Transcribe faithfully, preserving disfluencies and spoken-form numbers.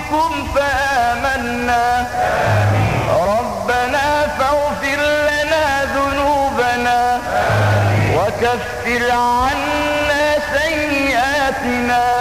بربكم فآمنا ربنا فاغفر لنا ذنوبنا وكفر عنا سيئاتنا